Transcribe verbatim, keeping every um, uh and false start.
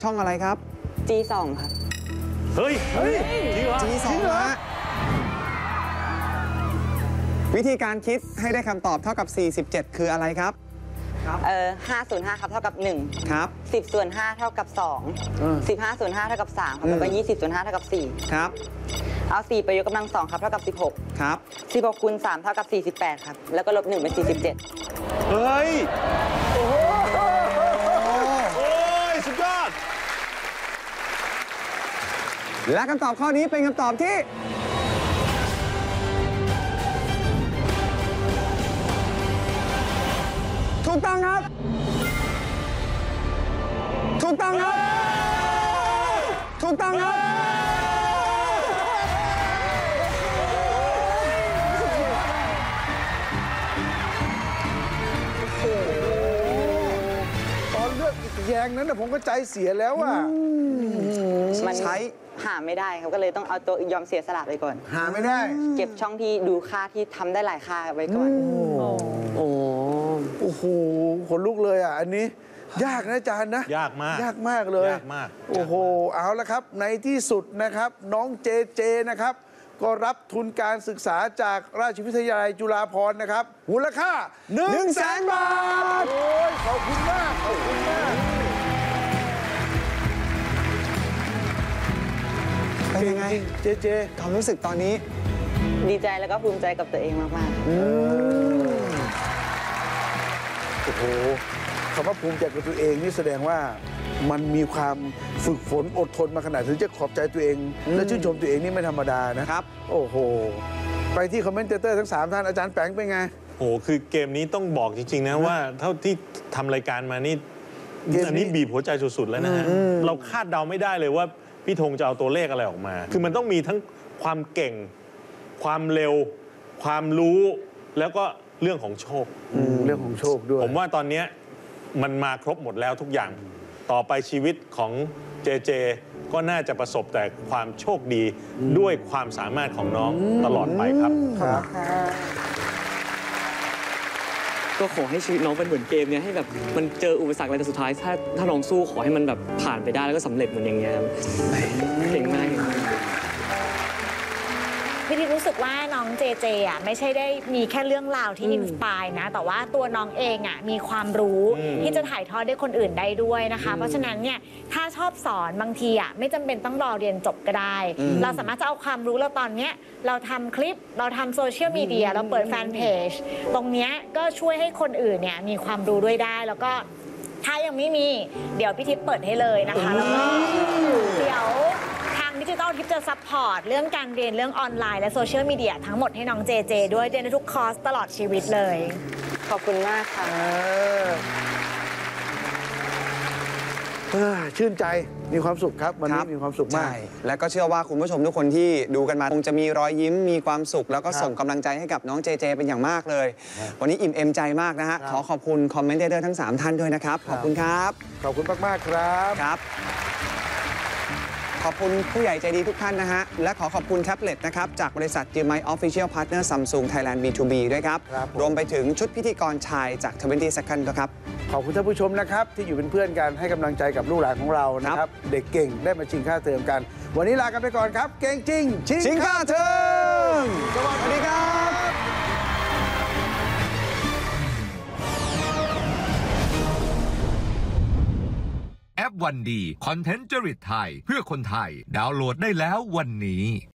ช่องอะไรครับจี สอง ครับเฮ้ยเฮ้ยจริงเหรอจี สอง นะฮะวิธีการคิดให้ได้คำตอบเท่ากับสี่สิบเจ็ดคืออะไรครับเอ่อห้าส่วนห้าครับเท่ากับหนึ่งครับสิบส่วนห้าเท่ากับสองสิบห้าส่วนห้าเท่ากับสามครับแล้วก็ยี่สิบส่วนห้าเท่ากับสี่ครับเอาสี่ไปยกกำลังสองครับเท่ากับสิบหกครับสิบหกคูณสามเท่ากับสี่สิบแปดครับแล้วก็ลบหนึ่งเป็นสี่สิบเจ็ดเฮ้ยโอ้โหโอ้ยสุดยอดและคำตอบข้อนี้เป็นคำตอบที่ถูกต้องครับถูกต้องครับถูกต้องครับตอนเลือกแยงนั้นนะผมก็ใจเสียแล้วอ่ะมันใช้หาไม่ได้ครับก็เลยต้องเอาตัวยอมเสียสละไปก่อนหาไม่ได้เก็บช่องที่ดูค่าที่ทำได้หลายค่าไว้ก่อนโอ้โอ้โหขนลุกเลยอ่ะอันนี้ยากนะอาจารย์นะยากมากยากมากเลยยากมากโอ้โหเอาละครับในที่สุดนะครับน้องเจเจนะครับก็รับทุนการศึกษาจากราชวิทยาลัยจุฬาภรณ์นะครับมูลค่าหนึ่งแสนบาทโอ้ยขอบคุณมากขอบคุณมากเป็นยังไงเจเจความรู้สึกตอนนี้ดีใจแล้วก็ภูมิใจกับตัวเองมากๆโอ้โหคำว่าภูมิใจกับตัวเองนี่แสดงว่ามันมีความฝึกฝนอดทนมาขนาดถึงจะขอบใจตัวเองและชื่นชมตัวเองนี่ไม่ธรรมดานะครับโอ้โหไปที่คอมเมนเตอร์ทั้งสามท่านอาจารย์แปงเป็นไงโอ้คือเกมนี้ต้องบอกจริงๆนะว่าเท่าที่ทำรายการมานี่อันนี้บีบหัวใจสุดๆแล้วนะฮะเราคาดเดาไม่ได้เลยว่าพี่ธงจะเอาตัวเลขอะไรออกมาคือมันต้องมีทั้งความเก่งความเร็วความรู้แล้วก็เรื่องของโชคเรื่องของโชคด้วยผมว่าตอนนี้มันมาครบหมดแล้วทุกอย่างต่อไปชีวิตของเจเจก็น่าจะประสบแต่ความโชคดีด้วยความสามารถของน้องตลอดไปครับครับก็ขอให้ชีวิตน้องเป็นเหมือนเกมเนี้ยให้แบบมันเจออุปสรรคอะไรแต่สุดท้ายถ้าถ้าน้องสู้ขอให้มันแบบผ่านไปได้แล้วก็สำเร็จเหมือนอย่างเงี้ยเก่งมากพี่ทิพย์รู้สึกว่าน้องเจเจอ่ะไม่ใช่ได้มีแค่เรื่องราวที่อินสปายนะแต่ว่าตัวน้องเองอ่ะมีความรู้ที่จะถ่ายทอดให้คนอื่นได้ด้วยนะคะเพราะฉะนั้นเนี่ยถ้าชอบสอนบางทีอ่ะไม่จำเป็นต้องรอเรียนจบก็ได้เราสามารถจะเอาความรู้เราตอนเนี้ยเราทำคลิปเราทำโซเชียลมีเดียเราเปิดแฟนเพจตรงเนี้ยก็ช่วยให้คนอื่นเนี่ยมีความรู้ด้วยได้แล้วก็ถ้ายังไม่มีเดี๋ยวพี่ทิพย์เปิดให้เลยนะคะแล้วก็เดี๋ยวดิจิทัลทิปจะซัพพอร์ตเรื่องการเรียนเรื่องออนไลน์และโซเชียลมีเดียทั้งหมดให้น้องเจเจด้วยเรียนได้ทุกคอร์สตลอดชีวิตเลยขอบคุณมากค่ะชื่นใจมีความสุขครับวันนี้มีความสุขมากและก็เชื่อว่าคุณผู้ชมทุกคนที่ดูกันมาคงจะมีรอยยิ้มมีความสุขแล้วก็ส่งกำลังใจให้กับน้องเจเจเป็นอย่างมากเลยวันนี้อิ่มเอมใจมากนะฮะขอขอบคุณคอมเมนเตอร์ทั้งสามท่านด้วยนะครับขอบคุณครับขอบคุณมากๆครับครับขอบคุณผู้ใหญ่ใจดีทุกท่านนะฮะและขอขอบคุณแท็บเล็ตนะครับจากบริษัท Dear My Official Partner Samsung Thailand บี ทู บี ด้วยครับรวมไปถึงชุดพิธีกรชายจากทเวนตี้ Second ครับขอบคุณท่านผู้ชมนะครับที่อยู่เป็นเพื่อนกันให้กำลังใจกับลูกหลานของเรานะครับเด็กเก่งได้มาชิงค่าเทอมกันวันนี้ลากันไปก่อนครับเก่งจริงชิงค่าเทอมสวัสดีครับแอปวันดีคอนเทนต์จริตไทยเพื่อคนไทยดาวน์โหลดได้แล้ววันนี้